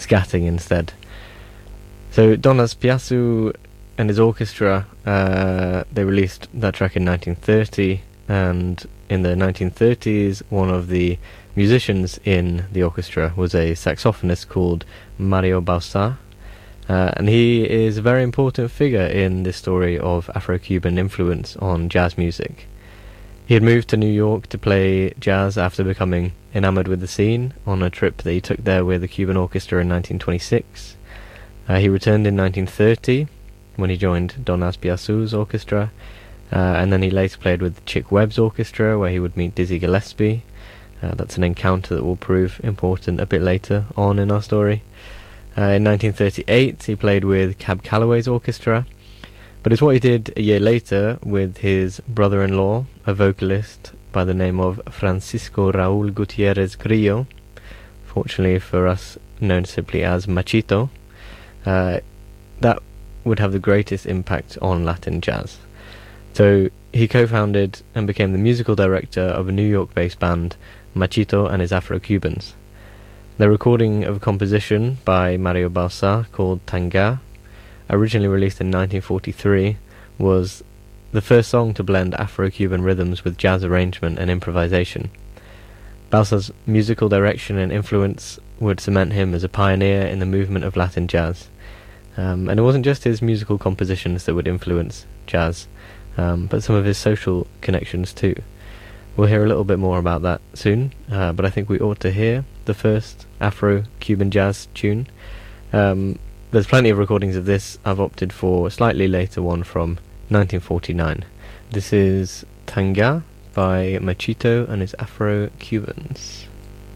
scatting instead. So Don Azpiazu and his orchestra, they released that track in 1930, and in the 1930s one of the musicians in the orchestra was a saxophonist called Mario Bauzá, and he is a very important figure in this story of Afro-Cuban influence on jazz music. He had moved to New York to play jazz after becoming enamored with the scene on a trip that he took there with the Cuban orchestra in 1926. He returned in 1930 when he joined Don Azpiazu's orchestra, and then he later played with Chick Webb's orchestra, where he would meet Dizzy Gillespie. That's an encounter that will prove important a bit later on in our story. In 1938 he played with Cab Calloway's orchestra, but it's what he did a year later with his brother-in-law, a vocalist by the name of Francisco Raúl Gutiérrez Grillo, fortunately for us known simply as Machito. That would have the greatest impact on Latin jazz. So he co-founded and became the musical director of a New York-based band, Machito and his Afro-Cubans. The recording of a composition by Mario Bauzá called Tanga, originally released in 1943, was the first song to blend Afro-Cuban rhythms with jazz arrangement and improvisation. Bauzá's musical direction and influence would cement him as a pioneer in the movement of Latin jazz. And it wasn't just his musical compositions that would influence jazz, but some of his social connections too. We'll hear a little bit more about that soon, but I think we ought to hear the first Afro-Cuban jazz tune. There's plenty of recordings of this. I've opted for a slightly later one from 1949. This is Tanga by Machito and his Afro-Cubans.